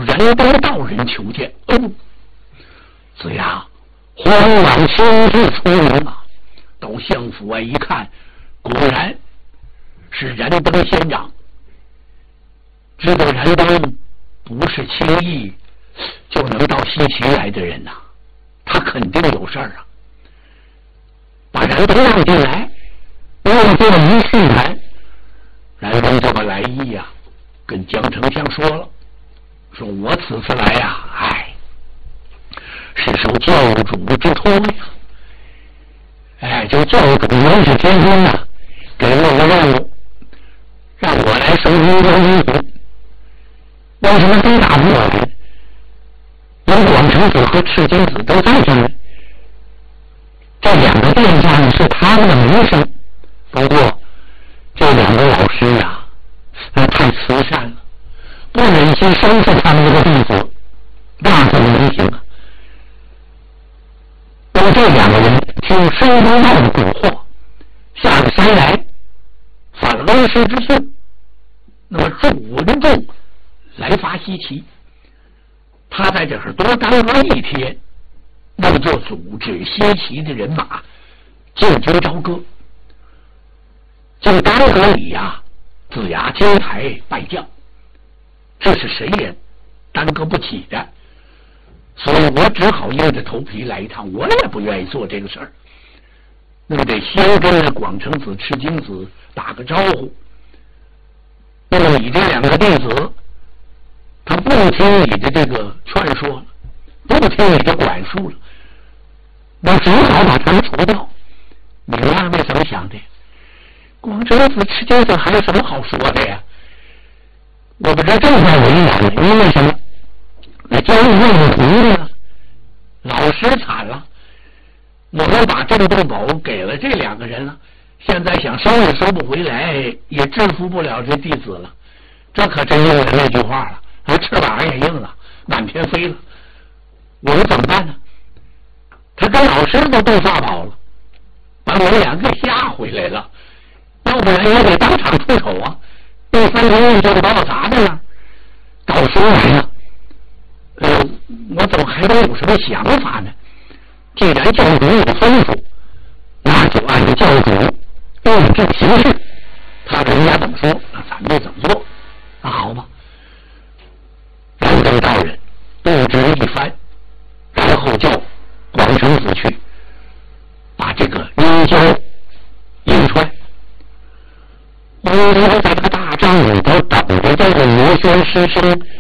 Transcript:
仁德道人求见。子牙慌忙亲自出迎啊，到相府外一看，果然是仁德仙长。知道仁德不是轻易就能到西岐来的人呐，他肯定有事儿啊。把仁德让进来，让进一细谈，仁德这个来意呀，跟江丞相说了，说我此次来呀，是受教主之托呀。就教主元始天尊呐，给我个任务，让我来收阴州阴府。为什么非打不我来？有广成子和赤精子都在这儿，这两个殿下呢是他们的门生。不过这两个老师啊，太慈善了，不忍心收拾他们这个弟子，那可能行啊。那么这两个人听申公豹的蛊惑，下了山来，反了恩师之训，那么主动来伐西岐。他在这儿多耽搁一天，那么就组织西岐的人马进京朝歌。这个耽搁里呀，子牙金台败将，这是谁也耽搁不起的，所以我只好硬着头皮来一趟，我也不愿意做这个事儿。那么得先跟广成子、赤精子打个招呼。那么你这两个弟子，他不听你的这个劝说了，不听你的管束了，那只好把他们除掉。你们二位怎么想的？广成子、赤精子还有什么好说的呀？我们这正在为难呢，因为什么？那教育院的徒弟了，老师惨了。我们把郑洞宝给了这两个人了，现在想收也收不回来，也制服不了这弟子了。这可真应了那句话了，翅膀也硬了，满天飞了。我们怎么办呢？他跟老师都斗发跑了，把我们俩给吓回来了，要不然也得当场出手啊！那三天一就把我砸在那儿。到时来了，我怎么还得有什么想法呢？既然教主有吩咐，那就按照教主用这行事，他人家怎么说，那咱们就怎么做。那好吧，仁德道人布置一番，然后叫广成子去把这个阴交迎出来。我们在这个大帐里头等着这个罗轩师生